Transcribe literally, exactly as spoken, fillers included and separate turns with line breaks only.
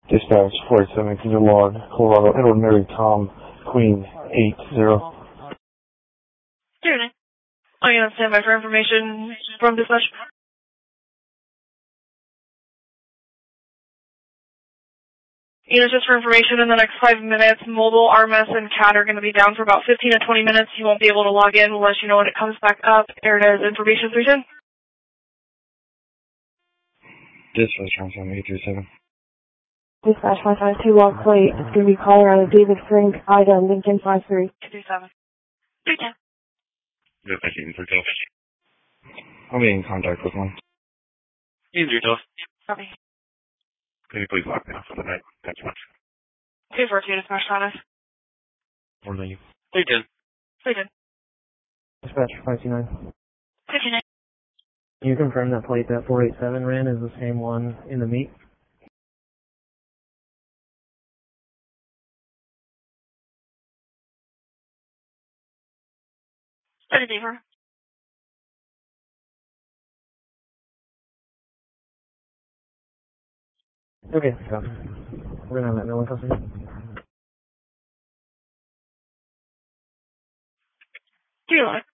Dispatch forty-seven, can you log Colorado Edward Mary Tom Queen eight zero?
Doing it. I'm going to stand by for information from dispatch. Units, just for information, in the next five minutes, mobile, R M S, and C A T are going to be down for about fifteen to twenty minutes. You won't be able to log in unless you know when it comes back up. There it is, information three ten.
Dispatch forty-seven, eight three seven.
Dispatch five five two log plate. It's going to be Colorado David Frank Ida Lincoln five three.
two three seven. three ten.
Yeah, thank you, three twelve. I'll be in contact with one.
three twelve.
Copy.
Can you please lock me off for the night? Thanks much.
two four two, dispatch status.
More than you.
three ten.
three ten.
Dispatch five two nine.
fifty-nine.
Can you confirm that plate that four eight seven ran is the same one in the meet?
thirty deeper.
Okay, stop. We're going to have that no one customer.
Do you like?